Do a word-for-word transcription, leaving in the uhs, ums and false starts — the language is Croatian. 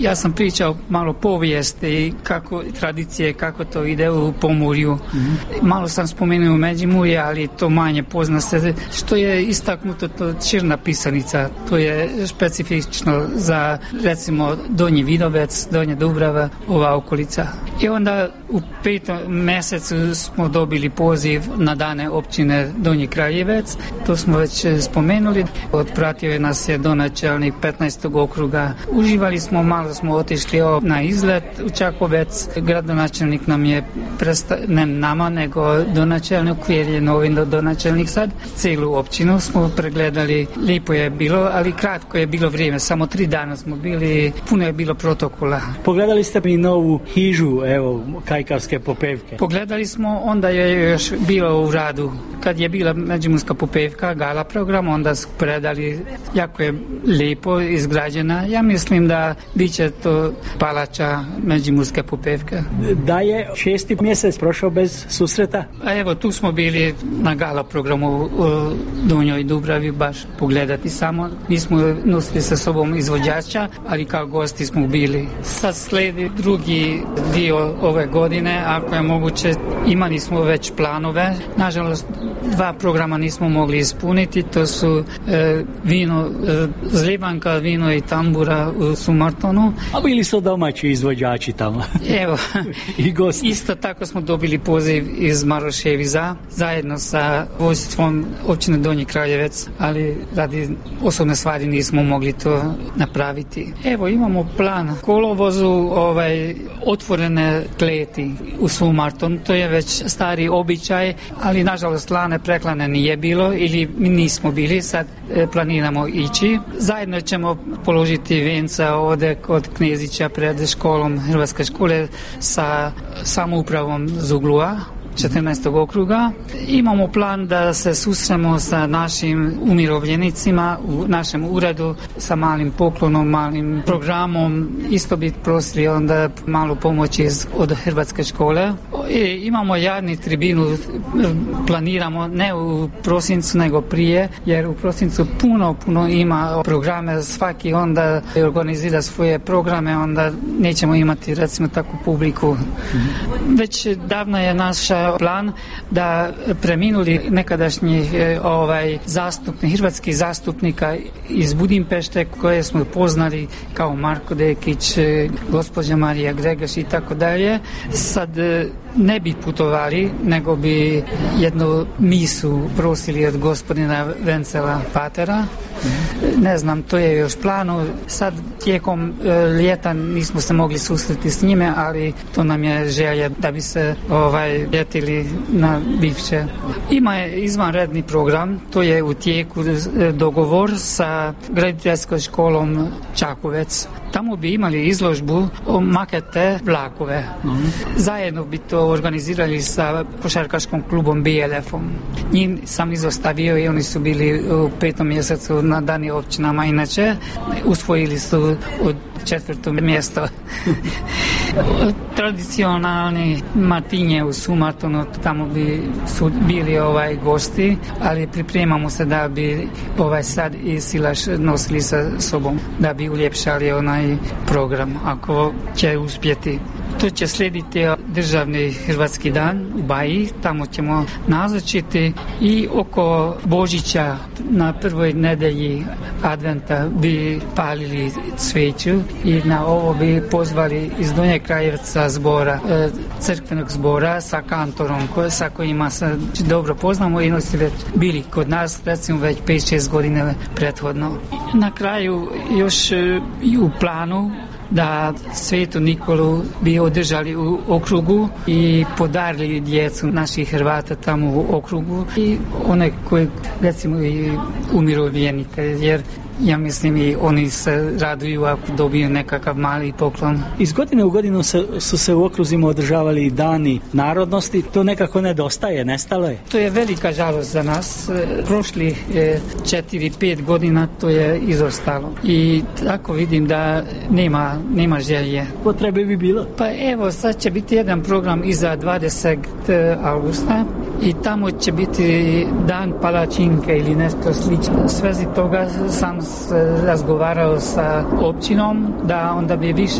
Ja sam pričao malo povijesti, kako tradicije, kako to ide u Pomurju. Mm-hmm. Malo sam spomenuo Međimurje, ali to manje pozna se. Što je istaknuto, to Čirna pisanica, to je specifično za recimo Donji Vidovec, Donja Dubrava, ova okolica. I onda u petom mjesecu smo dobili poziv na dane općine Donji Kraljevec, to smo već spomenuli. Otpratio je nas je donačelnik petnaestog okruga. Uživali smo, malo smo otišli na izlet u Čakovec. Gradonačelnik nam je presta, ne nama, nego donačelnik, jer je novi donačelnik sad. Cijelu općinu smo pregledali, lijepo je bilo, ali kratko je bilo vrijeme, samo tri dana smo bili, puno je bilo protokola. Pogledali ste mi novu hižu, evo, Kajkavske popevke? Pogledali smo, onda je još bilo u radu. Kad je bila Međimurska popevka, gala program, onda su predali, jako je lijepo izgrađena. Ja mislim da bit će to palača Međimurske popevke. Da je šesti mjesec prošao bez susreta? A evo, tu smo bili na gala programu u Donjoj Dubravi, baš pogledati samo. Nismo nosili sa sobom izvođača, ali kao gosti smo bili. Sad slijedi drugi dio ove godine, ako je moguće, imali smo već planove. Nažalost, dva programa nismo mogli ispuniti, to su e, vino, e, zlibanka, vino i tambura u Sumartonu. A bili su domaći izvođači tamo? Evo, i gosti. Isto tako smo dobili poziv iz Maroševiza, zajedno sa vodstvom općine Donji Kraljevec, ali radi osobne stvari nismo mogli to napraviti. Evo, imamo plan kolovozu, ovaj, otvorene kleti u Sumarton, to je već stari običaj, ali nažalost lane preklane nije bilo ili mi nismo bili, sad e, planiramo ići. Zajedno ćemo položiti venca ovdje kod Knezića pred školom Hrvatske škole sa samoupravom Zuglua, četrnaestog okruga. Imamo plan da se susremo sa našim umirovljenicima u našem uredu sa malim poklonom, malim programom. Isto bi prosili onda malu pomoć iz, od Hrvatske škole. I imamo javni tribinu, planiramo ne u prosincu nego prije, jer u prosincu puno, puno ima programe, svaki onda organizira svoje programe, onda nećemo imati recimo takvu publiku. Već davno je naša plan da preminuli nekadašnji ovaj zastupnik, hrvatski zastupnika iz Budimpešte koje smo poznali kao Marko Dekić, gospođa Marija Gregeš i tako dalje, sad ne bi putovali, nego bi jednu misu prosili od gospodina Vencela Patera. Ne znam, to je još planu. Sad tijekom e, ljeta nismo se mogli susreti s njime, ali to nam je želja da bi se ovaj ljetili na bivše. Ima je izvanredni program, to je u tijeku e, dogovor sa graditeljskom školom Čakovec. Tamo bi imali izložbu o makete vlakove. Mm-hmm. Zajedno bi to organizirali sa košarkaškom klubom B L F-om. Njih sam izostavio i oni su bili u petom mjesecu na dani općinama. Inače, usvojili su od četvrto mjesto. Tradicionalni Martinje u Sumartonu, tamo bi su bili ovaj gosti, ali pripremamo se da bi ovaj sad i Silaš nosili sa sobom, da bi uljepšali onaj program, ako će uspjeti. To će slijediti državni hrvatski dan u Baji, tamo ćemo nazočiti i oko Božića na prvoj nedelji adventa bi palili sveću i na ovo bi pozvali iz Donjeg Kraljevca zbora, crkvenog zbora sa kantorom sa kojima se dobro poznamo i su već bili kod nas recimo već pet šest godine prethodno. Na kraju još i u planu da Svetu Nikolu bi održali u okrugu i podarili djecu naših Hrvata tamo u okrugu i one koji recimo i umirovljenike, jer ja mislim i oni se raduju ako dobiju nekakav mali poklon. Iz godine u godinu se, su se u okruzima održavali dani narodnosti, to nekako nedostaje, nestalo je? To je velika žalost za nas. Prošli četiri pet godina to je izostalo i tako vidim da nema, nema želje. Potrebe bi bilo? Pa evo, sad će biti jedan program iza dvadesetog augusta i tamo će biti dan palačinke ili nešto slično. Svezi toga sam razgovarao sa općinom da onda bi više